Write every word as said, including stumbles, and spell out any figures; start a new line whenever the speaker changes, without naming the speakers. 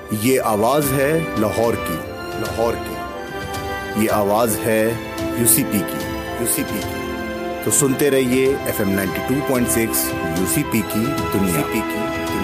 ये आवाज है लाहौर की, लाहौर की। ये आवाज है यूसीपी की, यूसीपी की। तो सुनते रहिए F M ninety two point six UCP की दुनिया, यूसीपी की दुनिया।